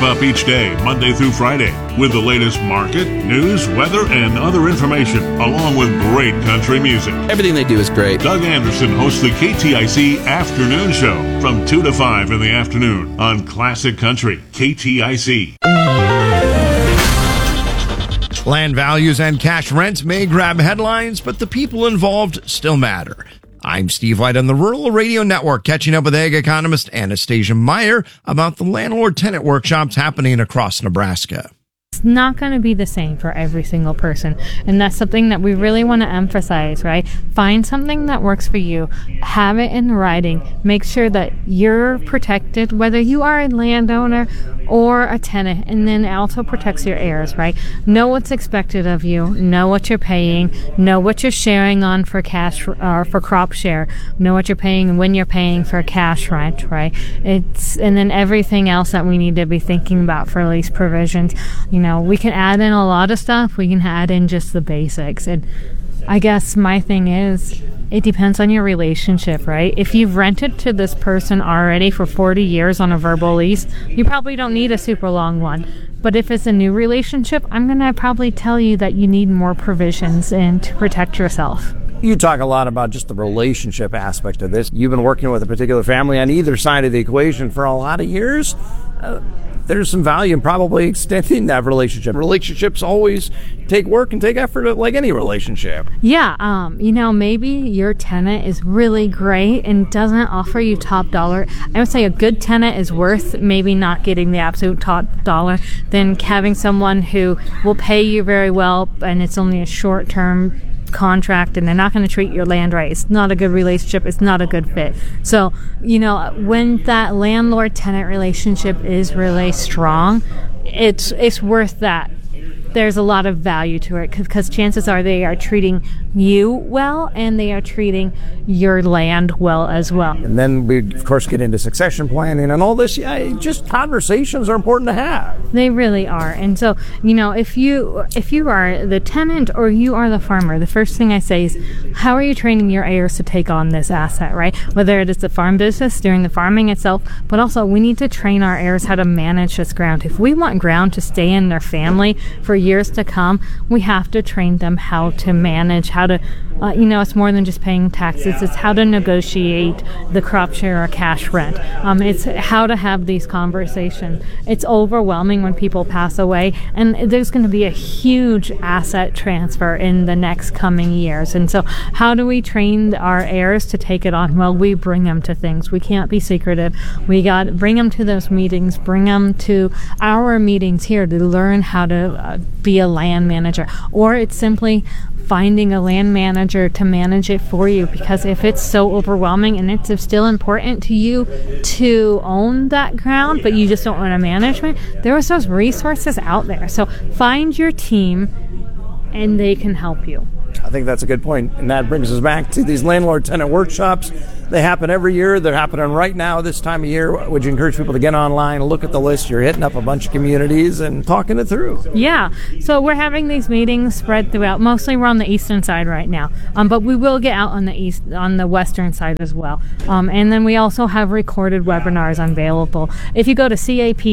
wrap up each day, Monday through Friday, with the latest market, news, weather, and other information, along with great country music. Everything they do is great. Doug Anderson hosts the KTIC Afternoon Show from 2 to 5 in the afternoon on Classic Country, KTIC. Land values and cash rents may grab headlines, but the people involved still matter. I'm Steve White on the Rural Radio Network, catching up with ag economist Anastasia Meyer about the landlord-tenant workshops happening across Nebraska. It's not going to be the same for every single person, and that's something that we really want to emphasize, right? Find something that works for you, have it in writing, make sure that you're protected, whether you are a landowner or a tenant, and then it also protects your heirs, right? Know what's expected of you, know what you're paying, know what you're sharing on for cash or for crop share, know what you're paying and when you're paying for cash rent, right? And then everything else that we need to be thinking about for lease provisions. You know, we can add in a lot of stuff, we can add in just the basics. And I guess my thing is, it depends on your relationship, right? If you've rented to this person already for 40 years on a verbal lease, you probably don't need a super long one. But if it's a new relationship, I'm going to probably tell you that you need more provisions and to protect yourself. You talk a lot about just the relationship aspect of this. You've been working with a particular family on either side of the equation for a lot of years. There's some value in probably extending that relationship. Relationships always take work and take effort, like any relationship. Yeah, maybe your tenant is really great and doesn't offer you top dollar. I would say a good tenant is worth maybe not getting the absolute top dollar than having someone who will pay you very well and it's only a short-term contract and they're not going to treat your land right. It's not a good relationship. It's not a good fit. So, when that landlord-tenant relationship is really strong, it's worth that. There's a lot of value to it because chances are they are treating you well and they are treating your land well as well. And then we, of course, get into succession planning and all this. Yeah, just conversations are important to have. They really are. And so, if you are the tenant or you are the farmer, the first thing I say is, how are you training your heirs to take on this asset, right? Whether it is the farm business during the farming itself, but also we need to train our heirs how to manage this ground. If we want ground to stay in their family for years to come, we have to train them how to manage, how to, it's more than just paying taxes. It's how to negotiate the crop share or cash rent. It's how to have these conversations. It's overwhelming when people pass away, and there's going to be a huge asset transfer in the next coming years. And so how do we train our heirs to take it on? Well, we bring them to things. We can't be secretive. We got to bring them to those meetings, bring them to our meetings here to learn how to be a land manager. Or it's simply finding a land manager to manage it for you, because if it's so overwhelming and it's still important to you to own that ground, but you just don't want a management, there's those resources out there. So find your team and they can help you. I think that's a good point, and that brings us back to these landlord-tenant workshops. They happen every year. They're happening right now this time of year. Would you encourage people to get online, look at the list? You're hitting up a bunch of communities and talking it through. Yeah, so we're having these meetings spread throughout. Mostly we're on the eastern side right now, but we will get out on the western side as well. And then we also have recorded webinars available. If you go to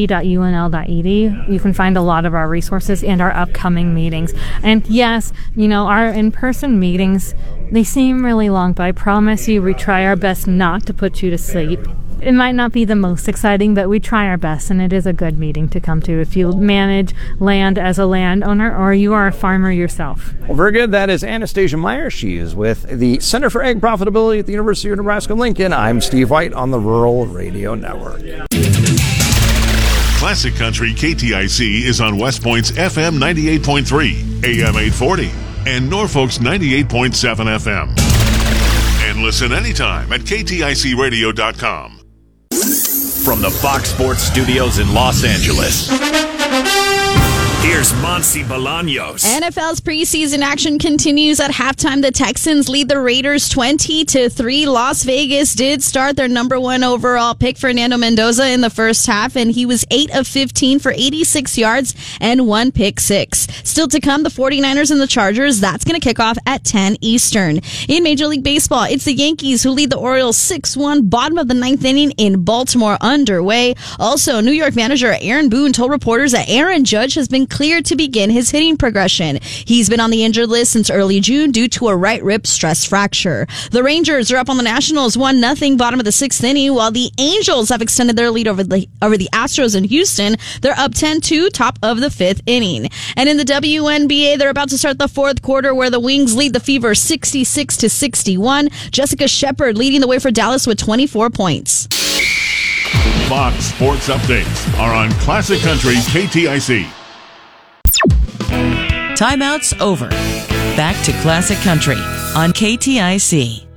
cap.unl.edu, you can find a lot of our resources and our upcoming meetings. And yes, our in-person meetings, they seem really long, but I promise you we try our best not to put you to sleep. It might not be the most exciting, but we try our best, and it is a good meeting to come to if you manage land as a landowner or you are a farmer yourself. Well, very good. That is Anastasia Meyer. She is with the Center for Ag Profitability at the University of Nebraska-Lincoln. I'm Steve White on the Rural Radio Network. Classic Country KTIC is on West Point's FM 98.3, AM 840, and Norfolk's 98.7 FM. And listen anytime at KTICradio.com. From the Fox Sports Studios in Los Angeles, Here's Monty Bolaños. NFL's preseason action continues. At halftime, the Texans lead the Raiders 20-3. Las Vegas did start their number one overall pick, Fernando Mendoza, in the first half, and he was 8 of 15 for 86 yards and 1 pick six. Still to come, the 49ers and the Chargers. That's going to kick off at 10 Eastern. In Major League Baseball, it's the Yankees who lead the Orioles 6-1, bottom of the ninth inning in Baltimore underway. Also, New York manager Aaron Boone told reporters that Aaron Judge has been cleared to begin his hitting progression. He's been on the injured list since early June due to a right rib stress fracture. The Rangers are up on the Nationals 1-0, bottom of the sixth inning, while the Angels have extended their lead over the Astros in Houston. They're up 10-2, top of the fifth inning. And in the WNBA, they're about to start the fourth quarter where the Wings lead the Fever 66-61. Jessica Shepard leading the way for Dallas with 24 points. Fox Sports Updates are on Classic Country KTIC. Timeout's over. Back to Classic Country on KTIC.